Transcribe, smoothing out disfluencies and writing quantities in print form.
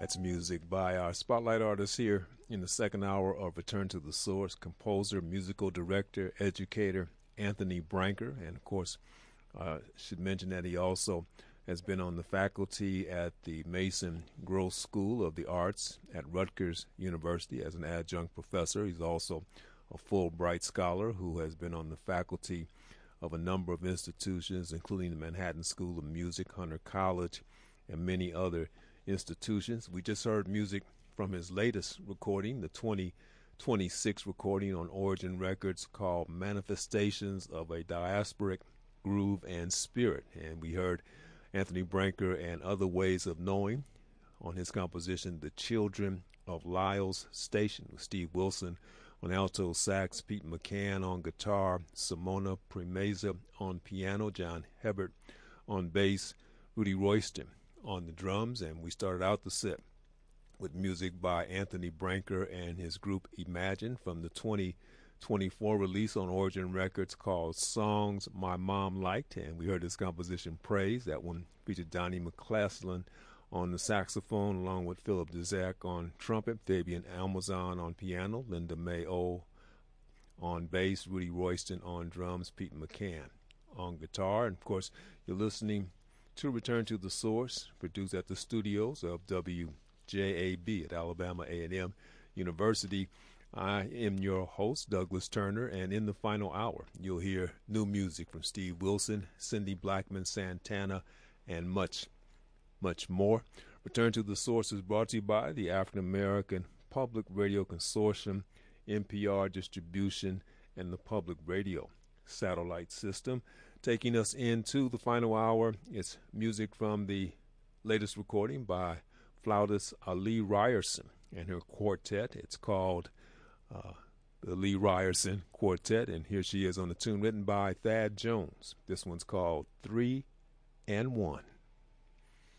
That's music by our spotlight artist here in the second hour of Return to the Source, composer, musical director, educator Anthony Branker. And of course, should mention that he also has been on the faculty at the Mason Gross School of the Arts at Rutgers University as an adjunct professor. He's also a Fulbright scholar who has been on the faculty of a number of institutions, including the Manhattan School of Music, Hunter College, and many other institutions. We just heard music from his latest recording, the 2026 recording on Origin Records called Manifestations of a Diasporic Groove and Spirit. And we heard Anthony Branker and Other Ways of Knowing on his composition, The Children of Lyle's Station, with Steve Wilson on alto sax, Pete McCann on guitar, Simona Premeza on piano, John Hebert on bass, Rudy Royston on the drums. And we started out the set with music by Anthony Branker and his group Imagine from the 2024 release on Origin Records called Songs My Mom Liked. And we heard his composition Praise. That one featured Donnie McClaslin on the saxophone, along with Philip Dzak on trumpet, Fabian Almazan on piano, Linda May O on bass, Rudy Royston on drums, Pete McCann on guitar. And of course, you're listening to Return to the Source, produced at the studios of WJAB at Alabama A&M University. I am your host, Douglas Turner, and in the final hour, you'll hear new music from Steve Wilson, Cindy Blackman Santana, and much more. Return to the Source is brought to you by the African American Public Radio Consortium, NPR Distribution, and the Public Radio Satellite System. Taking us into the final hour, it's music from the latest recording by flautist Ali Ryerson and her quartet. It's called the Lee Ryerson Quartet, and here she is on the tune written by Thad Jones. This one's called 3 and 1.